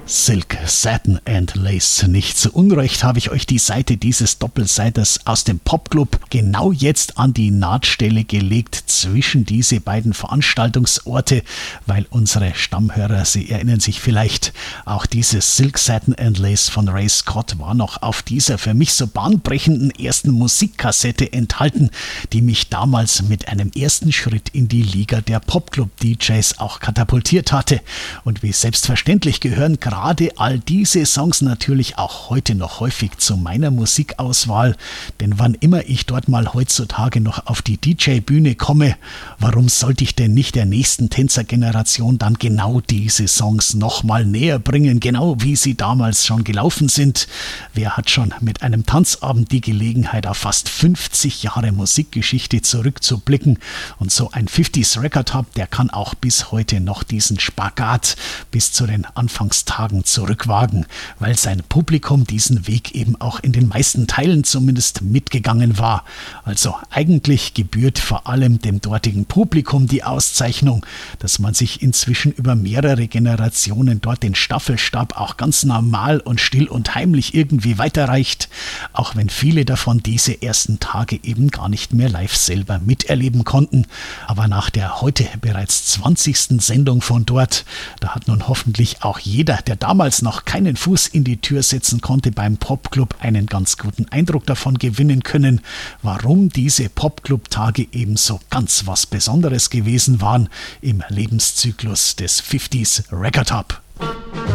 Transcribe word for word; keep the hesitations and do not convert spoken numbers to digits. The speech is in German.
Silk, Satin and Lace. Nicht zu Unrecht habe ich euch die Seite dieses Doppelseiters aus dem Popclub genau jetzt an die Nahtstelle gelegt zwischen diese beiden Veranstaltungsorte, weil unsere Stammhörer, sie erinnern sich vielleicht, auch dieses Silk, Satin and Lace von Ray Scott war noch auf dieser für mich so bahnbrechenden ersten Musikkassette enthalten, die mich damals mit einem ersten Schritt in die Liga der Popclub-D Js auch katapultiert hatte. Und wie selbstverständlich gehören gerade all diese Songs natürlich auch heute noch häufig zu meiner Musikauswahl, denn wann immer ich dort mal heutzutage noch auf die D J-Bühne komme, warum sollte ich denn nicht der nächsten Tänzergeneration dann genau diese Songs nochmal näher bringen, genau wie sie damals schon gelaufen sind? Wer hat schon mit einem Tanzabend die Gelegenheit, auf fast fünfzig Jahre Musikgeschichte zurückzublicken? Und so ein fünfziger Record Hub, der kann auch bis heute noch diesen Spagat bis zu den Anfangstagen zurückwagen, weil sein Publikum diesen Weg eben auch in den meisten Teilen zumindest mitgegangen war. Also eigentlich gebührt vor allem dem dortigen Publikum die Auszeichnung, dass man sich inzwischen über mehrere Generationen dort den Staffelstab auch ganz normal und still und heimlich irgendwie weiterreicht, auch wenn viele davon diese ersten Tage eben gar nicht mehr live selber miterleben konnten. Aber nach der heute bereits zwanzigsten Sendung von dort, da hat nun hoffentlich auch jeder, der damals noch keinen Fuß in die Tür setzen konnte beim Popclub, einen ganz guten Eindruck davon gewinnen können, warum diese Popclub-Tage eben so ganz was Besonderes gewesen waren im Lebenszyklus des fünfziger Record Hub.